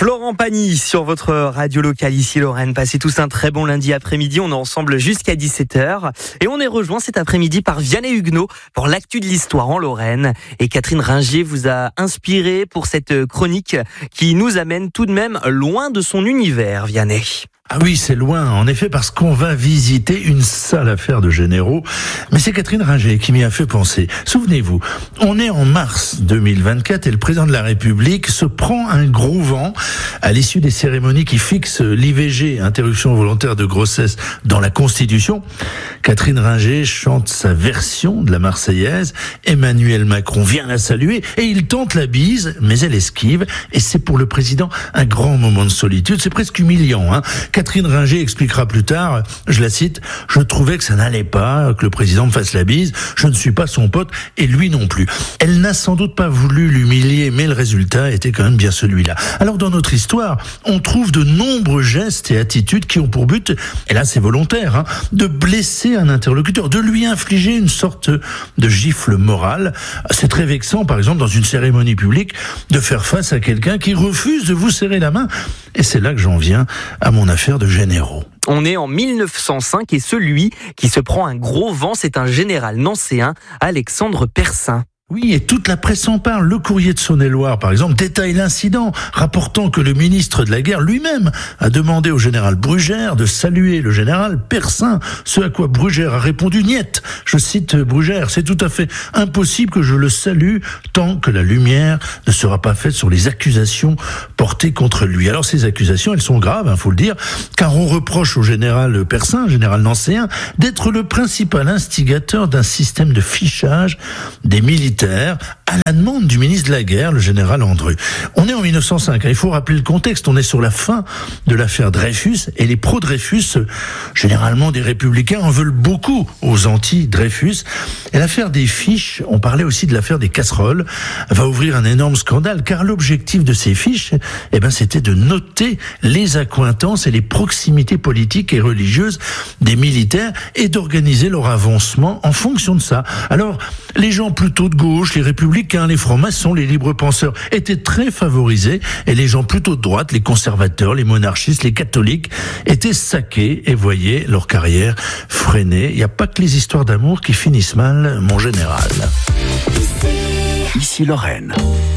Florent Pagny sur votre radio locale ici Lorraine. Passez tous un très bon lundi après-midi. On est ensemble jusqu'à 17h. Et on est rejoint cet après-midi par Vianney Huguenot pour l'actu de l'histoire en Lorraine. Et Catherine Ringer vous a inspiré pour cette chronique qui nous amène tout de même loin de son univers, Vianney. Ah oui, c'est loin, en effet, parce qu'on va visiter une sale affaire de généraux. Mais c'est Catherine Ringer qui m'y a fait penser. Souvenez-vous, on est en mars 2024 et le président de la République se prend un gros vent à l'issue des cérémonies qui fixent l'IVG, interruption volontaire de grossesse, dans la Constitution. Catherine Ringer chante sa version de la Marseillaise. Emmanuel Macron vient la saluer et il tente la bise, mais elle esquive. Et c'est pour le président un grand moment de solitude. C'est presque humiliant, hein. Catherine Ringer expliquera plus tard, je la cite, « Je trouvais que ça n'allait pas, que le président me fasse la bise, je ne suis pas son pote et lui non plus ». Elle n'a sans doute pas voulu l'humilier, mais le résultat était quand même bien celui-là. Alors dans notre histoire, on trouve de nombreux gestes et attitudes qui ont pour but, et là c'est volontaire, hein, de blesser un interlocuteur, de lui infliger une sorte de gifle morale. C'est très vexant, par exemple, dans une cérémonie publique, de faire face à quelqu'un qui refuse de vous serrer la main. Et c'est là que j'en viens à mon affaire de généraux. On est en 1905 et celui qui se prend un gros vent, c'est un général nancéen, Alexandre Persin. Oui, et toute la presse en parle. Le Courrier de Saône-et-Loire, par exemple, détaille l'incident, rapportant que le ministre de la Guerre lui-même a demandé au général Brugère de saluer le général Persin, ce à quoi Brugère a répondu « Niet ». Je cite Brugère, « C'est tout à fait impossible que je le salue tant que la lumière ne sera pas faite sur les accusations portées contre lui ». Alors ces accusations, elles sont graves, faut le dire, car on reproche au général Persin, général nancéen, d'être le principal instigateur d'un système de fichage des militaires à la demande du ministre de la Guerre, le général Andru. On est en 1905, il faut rappeler le contexte, on est sur la fin de l'affaire Dreyfus et les pro-Dreyfus, généralement des républicains, en veulent beaucoup aux anti-Dreyfus. Et l'affaire des fiches, on parlait aussi de l'affaire des casseroles, va ouvrir un énorme scandale car l'objectif de ces fiches, c'était de noter les accointances et les proximités politiques et religieuses des militaires et d'organiser leur avancement en fonction de ça. Alors, les gens plutôt de gauche, les républicains, les francs-maçons, les libres penseurs étaient très favorisés et les gens plutôt de droite, les conservateurs, les monarchistes, les catholiques étaient saqués et voyaient leur carrière freiner. Il n'y a pas que les histoires d'amour qui finissent mal, mon général. Ici Lorraine.